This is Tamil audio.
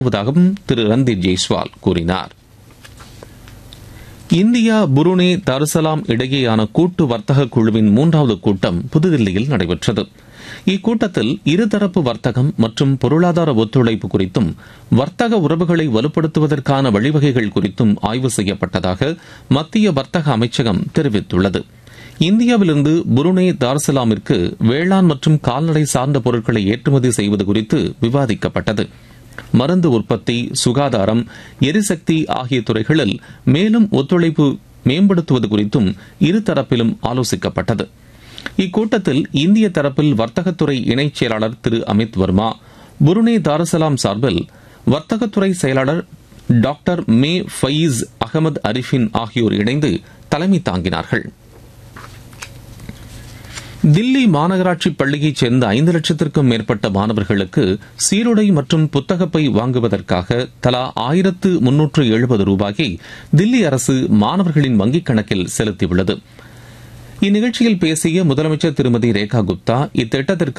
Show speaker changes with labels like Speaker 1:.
Speaker 1: வருவதாகவும் திரு ரந்தீர் ஜெய்ஸ்வால் கூறினார். இந்தியா புருனே தாருசலாம் இடையேயான கூட்டு வர்த்தக குழுவின் 3வது கூட்டம் புதுதில்லியில் நடைபெற்றது. இக்கூட்டத்தில் இருதரப்பு வர்த்தகம் மற்றும் பொருளாதார ஒத்துழைப்பு குறித்தும் வர்த்தக உறவுகளை வலுப்படுத்துவதற்கான வழிவகைகள் குறித்தும் ஆய்வு செய்யப்பட்டதாக மத்திய வர்த்தக அமைச்சகம் தெரிவித்துள்ளது. இந்தியாவிலிருந்து புருனே தாருசலாமிற்கு வேளாண் மற்றும் கால்நடை சார்ந்த பொருட்களை ஏற்றுமதி செய்வது குறித்து விவாதிக்கப்பட்டது. மருந்து உற்பத்தி, சுகாதாரம், எரிசக்தி ஆகிய துறைகளில் மேலும் ஒத்துழைப்பு மேம்படுத்துவது குறித்தும் இருதரப்பிலும் ஆலோசிக்கப்பட்டது. இக்கூட்டத்தில் இந்திய தரப்பில் வர்த்தகத்துறை இணைச் செயலாளர் திரு அமித் வர்மா, புருனே தாருசலாம் சார்பில் வர்த்தகத்துறை செயலாளர் டாக்டர் மே ஃபயீஸ் அகமது அரிஃபின் ஆகியோர் இணைந்து தலைமை தாங்கினார்கள். தில்லி மாநகராட்சி பள்ளியைச் சேர்ந்த 5 லட்சத்திற்கும் மேற்பட்ட மாணவர்களுக்கு சீருடை மற்றும் புத்தகப்பை வாங்குவதற்காக தலா 1370 ரூபாயை தில்லி அரசு மாணவர்களின் வங்கிக் கணக்கில் செலுத்தியுள்ளது. இந்நிகழ்ச்சியில் பேசிய முதலமைச்சர் திருமதி ரேகா குப்தா, இத்திட்டத்திற்கு